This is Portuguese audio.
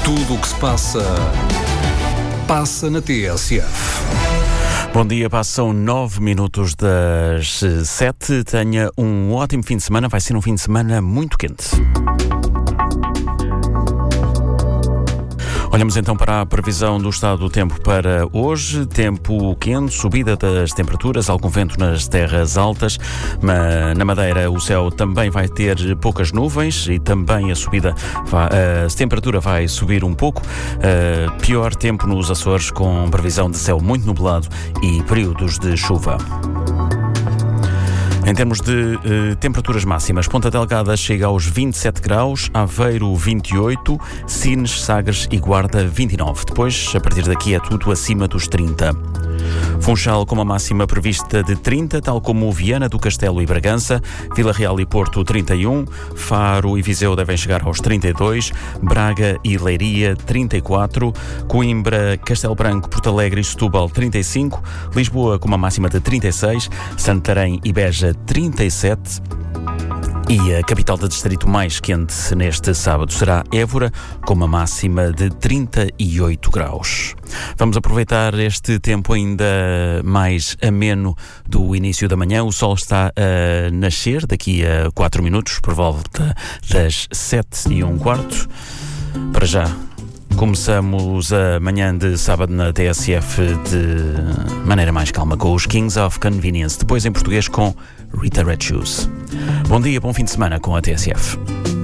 Tudo o que se passa, passa na TSF. Bom dia, passam 9 minutos das 7. Tenha um ótimo fim de semana. Vai ser um fim de semana muito quente. Olhamos então para a previsão do estado do tempo para hoje. Tempo quente, subida das temperaturas, algum vento nas terras altas. Na Madeira o céu também vai ter poucas nuvens e também a temperatura vai subir um pouco. Pior tempo nos Açores, com previsão de céu muito nublado e períodos de chuva. Em termos de temperaturas máximas, Ponta Delgada chega aos 27 graus, Aveiro 28, Sines, Sagres e Guarda 29. Depois, a partir daqui, é tudo acima dos 30. Funchal com uma máxima prevista de 30, tal como Viana do Castelo e Bragança, Vila Real e Porto 31, Faro e Viseu devem chegar aos 32, Braga e Leiria 34, Coimbra, Castelo Branco, Porto Alegre e Setúbal 35, Lisboa com uma máxima de 36, Santarém e Beja 37. E a capital do distrito mais quente neste sábado será Évora, com uma máxima de 38 graus. Vamos aproveitar este tempo ainda mais ameno do início da manhã. O sol está a nascer daqui a 4 minutos, por volta das 7:15. Para já, começamos a manhã de sábado na TSF de maneira mais calma, com os Kings of Convenience, depois em português com Rita Red Shoes. Bom dia, bom fim de semana com a TSF.